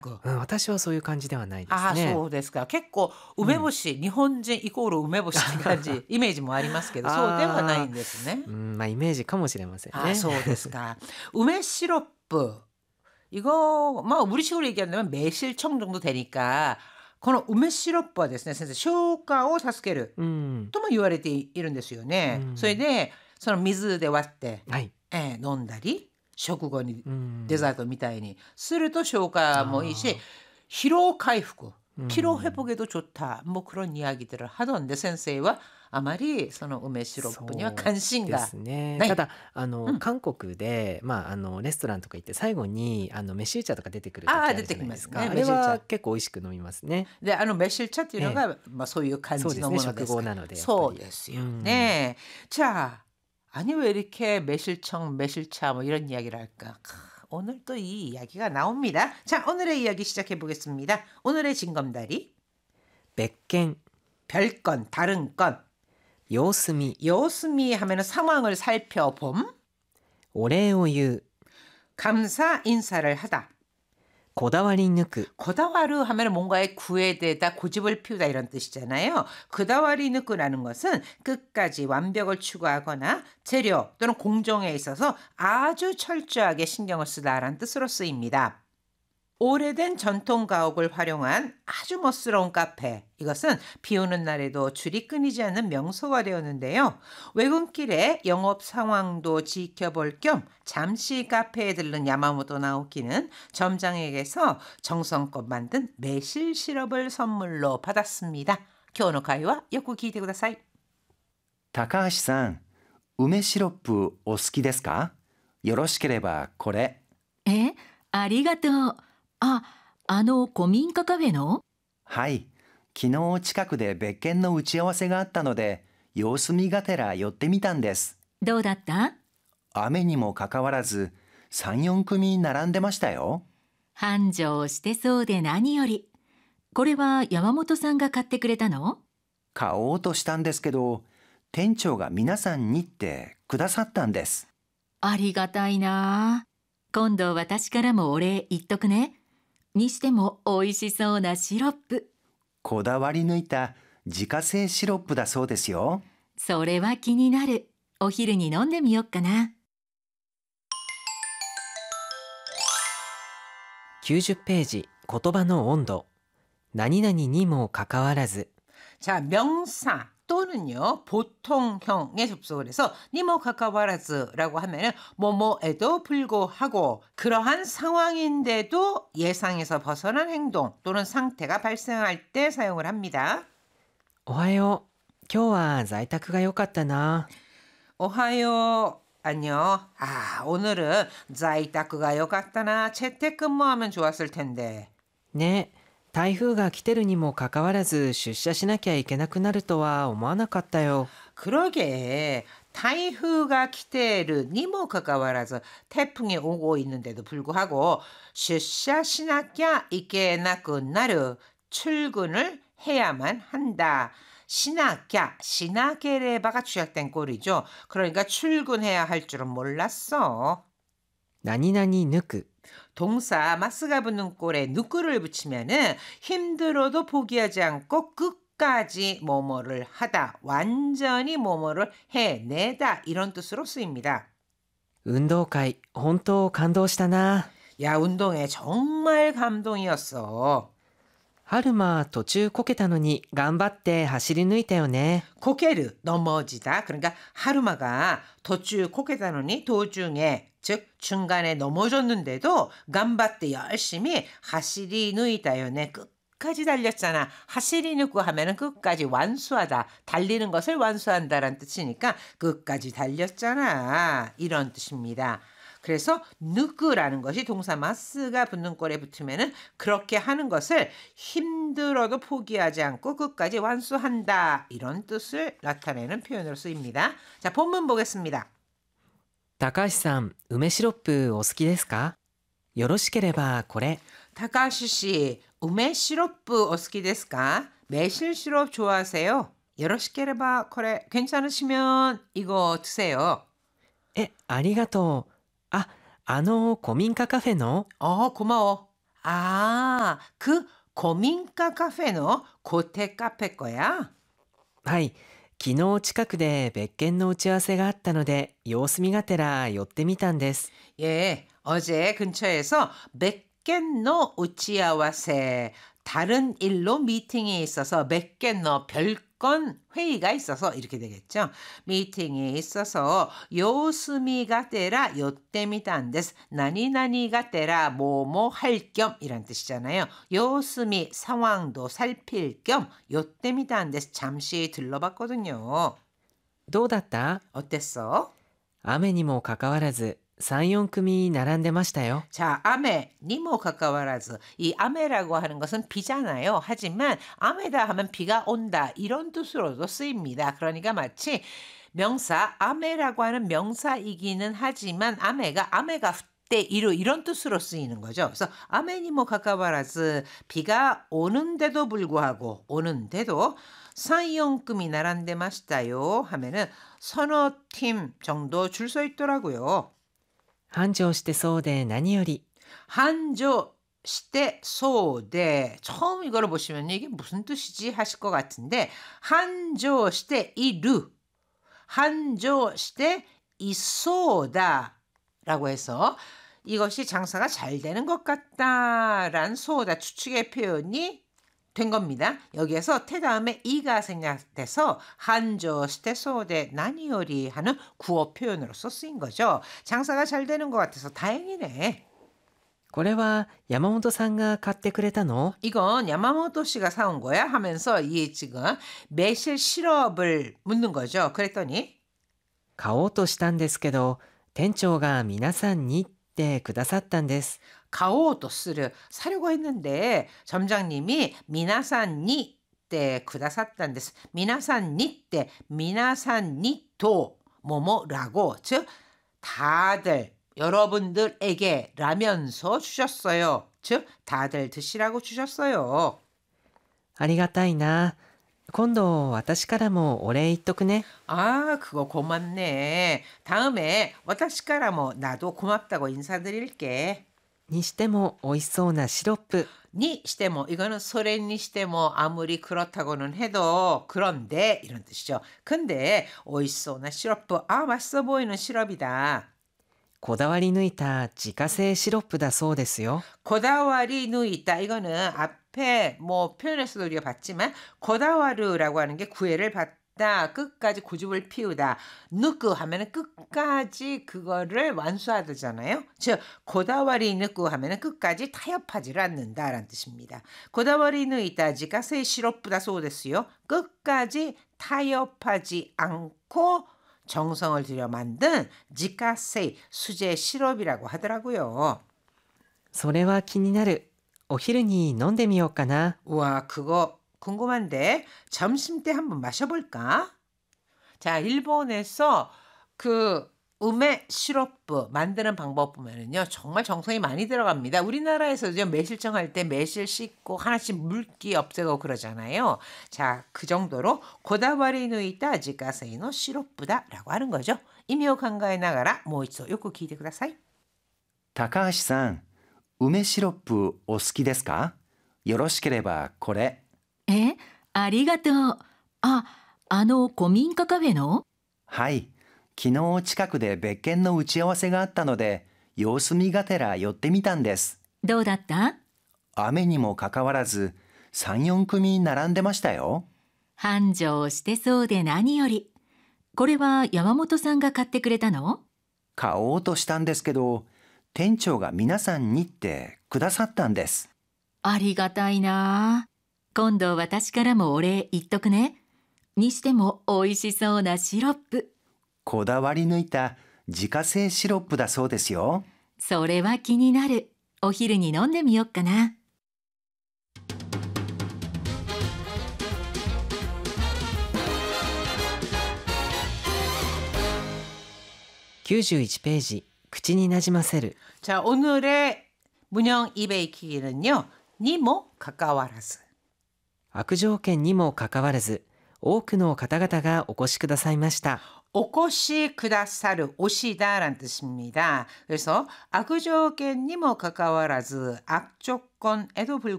私はそういう感じではないですああ、 ね。 そうですか。結構梅干し、日本人イコール梅干しって感じ、イメージもありますけど、そうではないあんですね。 イメージかもしれません 아, ね。 소데스까. 우메 시럽. 이거, 막, 우리식으로 얘기한다면 매실청 정도 되니까, この梅 시럽はですね、先生、消化を助けるうん、 とも言われているんですようね。それん、 で、その水で割って、 はい、 飲んだり、食後にうん、 デザートみたいにすると消化もいいし、 あ疲労回復、 ー、う疲労ん、 회복에도 좋다. 뭐 그런 이야기들을 하던데先生は あまりその梅シロップにはそう関心がですね。 ない。 ただうん。 韓国で、レストランとか行って最後に飯打茶とか出てくるああ、 時あるじ出てゃないですか。 きますね、 あれは梅シル茶。 結構美味しく飲みますね。 で、매실차っていうええ、 のが、そういう感じのそうですね。 ものですか。 食後なのでやっぱそうり。 ですようん。 ね。자, 아니 왜 이렇게 매실청, 매실차 뭐 이런 이야기를 할까? 오늘 또 이 이야기가 나옵니다. 자, 오늘의 이야기 시작해 보겠습니다. 오늘의 징검다리. 別件、 별건, 다른 건. 様子見、 요스미 하면은 상황을 살펴봄. お礼を言う、 감사 인사를 하다. こだわり抜く、 고다와르 하면 뭔가에 구애되다 고집을 피우다 이런 뜻이잖아요. 그다와리 느꾸라는 것은 끝까지 완벽을 추구하거나 재료 또는 공정에 있어서 아주 철저하게 신경을 쓰다라는 뜻으로 쓰입니다. 오래된 전통 가옥을 활용한 아주 멋스러운 카페. 이것은 비 오는 날에도 줄이 끊이지 않는 명소가 되었는데요. 외근길에 영업 상황도 지켜볼 겸 잠시 카페에 들른 야마모토 나오키는 점장에게서 정성껏 만든 매실 시럽을 선물로 받았습니다. 今日の会話よく聞いてください。 高橋さん、梅シロップお好きですか？よろしければこれ。 え、ありがとう。あ、古民家カフェの？ はい、昨日近くで別件の打ち合わせがあったので、様子見がてら寄ってみたんです。 どうだった？ 雨にもかかわらず、3、4組並んでましたよ。 繁盛してそうで何より。これは山本さんが買ってくれたの？ 買おうとしたんですけど、店長が皆さんにってくださったんです。 ありがたいな。今度私からもお礼言っとくね。にしても美味しそうなシロップ。 こだわり抜いた自家製シロップだそうですよ。 それは気になる。お昼に飲んでみよっかな。 90ページ、言葉の温度。何々にもかかわらず。 자, 명사 또는요 보통형에 접속을 해서 니모 가까와라즈라고 하면은 뭐뭐에도 불구하고 그러한 상황인데도 예상에서 벗어난 행동 또는 상태가 발생할 때 사용을 합니다. おはよう。今日は在宅が良かったな。 오하요. 안녕. 아, 오늘은 자이타크가 요갔다나 재택근무하면 좋았을 텐데. ね、台風が来てるにもかかわらず出社しなきゃいけなくなるとは思わなかったよ。 그러게 타이프가 기대를 니모 가까워라서 태풍이 오고 있는데도 불구하고 슈샤 시나랴 이케나그 나르 출근을 해야만 한다. 시나랴 시나게레바가 주약된 꼴이죠. 그러니까 출근해야 할 줄은 몰랐어. 何々抜く、 동사 마스가 붙는 꼴에 누구를 붙이면은 힘들어도 포기하지 않고 끝까지 뭐뭐를 하다, 완전히 뭐뭐를 해내다 이런 뜻으로 쓰입니다. 運動会、本当感動したな。 야, 운동회 정말 감동이었어. 春馬途中こけたのに頑張って走り抜いたよね。 고개를 넘어지다. 그러니까 하루마가 도중 고개다노니 도중에 즉 중간에 넘어졌는데도 간바tte 열심히 하시리 누이다요네. 끝까지 달렸잖아. 하시리 누고 하면은 끝까지 완수하다. 달리는 것을 완수한다라는 뜻이니까 끝까지 달렸잖아. 이런 뜻입니다. 그래서 누구라는 것이 동사 마스가 붙는 꼴에 붙으면은 그렇게 하는 것을 힘들어도 포기하지 않고 끝까지 완수한다. 이런 뜻을 나타내는 표현으로 쓰입니다. 자, 본문 보겠습니다. 高橋さん、梅シロップお好きですか？よろしければこれ。 타카시 씨, 우메 시럽 어스키 데스까? 매실 시럽 좋아하세요? 여러시케레바 그래 괜찮으시면 이거 드세요. ありがとう。あ、古民家カフェの？ 고마워. 그 고민가 카페노 고택 카페 거야? はい、昨日近くで別件の打ち合わせがあったので様子見がてら寄ってみたんです。 예, 어제 근처에서 맥겐노 우치아와세 다른 일로 미팅이 있어서 맥겐노 별건 회의가 있어서 이렇게 되겠죠. 미팅이 있어서 요스미가 때라 요때미단데스 나니나니가 때라 뭐뭐 할 겸이란 뜻이잖아요. 요스미 상황도 살필 겸 요때미단데스 잠시 들러봤거든요. どうだった？ 어땠어? 雨にもかかわらず3、4組並んでましたよ。 자, 아메, 니모 가까워라즈. 이 아메라고 하는 것은 비잖아요. 하지만 아메다 하면 비가 온다. 이런 뜻으로도 쓰입니다. 그러니까 마치 명사, 아메라고 하는 명사이기는 하지만 아메가 때 이런 뜻으로 쓰이는 거죠. 그래서 아메니모 가까워라즈 비가 오는데도 불구하고 오는데도 사이용금이 나란데 마시다요 하면은 서너 팀 정도 줄 서 있더라고요. 繁盛してそうで何より。 한조 시대 소대 처음 이거를 보시면 이게 무슨 뜻이지 하실 것 같은데 한조 시대 이루 한조 시대 이소다라고 해서 이것이 장사가 잘 되는 것 같다라는 소다 추측의 표현이 된 겁니다. 여기에서 태 다음에 이가 생략돼서 한조 시대 소대 나니요리 하는 구어 표현으로서 쓰인 거죠. 장사가 잘 되는 것 같아서 다행이네. これは山本さんが買ってくれたの？ 이건 야마모토 씨가 사온 거야 하면서 이 지금 매실 시럽을 묻는 거죠. 그랬더니 買おうとしたんですけど店長が皆さんにってくださったんです。 가오도 쓰르 사려고 했는데 점장님이 미나산니 때 구다샀단데스 미나산니 때 미나산니도 뭐뭐라고 즉 다들 여러분들에게 라면서 주셨어요. 즉 다들 드시라고 주셨어요. ありがたいな。今度私からもお礼言っとくね。 그거 고맙네. 다음에 와타시카라 뭐 나도 고맙다고 인사드릴게. にしても美味しそうなシロップ。 니 시대모 이거는 소렌니 시대모 아무리 그렇다고는 해도 그런데 이런 뜻이죠. 근데 오이소나 시럽부 맛있어 보이는 시럽이다. こだわり抜いた自家製シロップだそうですよ。 고다와리 누이다 이거는 앞에 뭐 표현에서도 우리가 봤지만 고다와르라고 하는 게 구애를 받다 끝까지 고집을 피우다 누구 하면은 끝까지 그거를 완수하다잖아요. 즉 고다와리 누구 하면은 끝까지 타협하지를 않는다라는 뜻입니다. 고다와리 누이다 지가세 시럽보다 소됐어요. 끝까지 타협하지 않고 정성을 들여 만든 지가세 수제 시럽이라고 하더라고요. それは気になる。お昼に飲んでみようかな。 우와 그거 궁금한데 점심 때 한번 마셔볼까? 자 일본에서 그 우메 시럽부 만드는 방법 보면은요 정말 정성이 많이 들어갑니다. 우리나라에서도 매실청 할 때 매실 씻고 하나씩 물기 없애고 그러잖아요. 자 그 정도로 고다와리 누이다 지가세이노 시럽부다라고 하는 거죠. 이미오 간가에 나가라 모이소 요코 기대 쿠다사이. 高橋さん、梅シロップお好きですか？よろしければこれ。 え、ありがとう。古民家カフェの？ はい、昨日近くで別件の打ち合わせがあったので様子見がてら寄ってみたんです。 どうだった？ 雨にもかかわらず3、4組並んでましたよ。 繁盛してそうで何より。これは山本さんが買ってくれたの？ 買おうとしたんですけど店長が皆さんにってくださったんです。 ありがたいな。今度私からもお礼言っとくね。にしても美味しそうなシロップ。 こだわり抜いた自家製シロップだそうですよ。 それは気になる。お昼に飲んでみよっかな。 91ページ、口になじませる。 자 오늘의 문형 입에 익히기는요. 니모 가까워라즈. 悪条件にもかかわらず多くの方々がお越しくださいました。 오코시 그다사르 오시다라는 뜻입니다. 그래서 악조건니 뭐 가까워라즈 악조건 조건에도 불구하고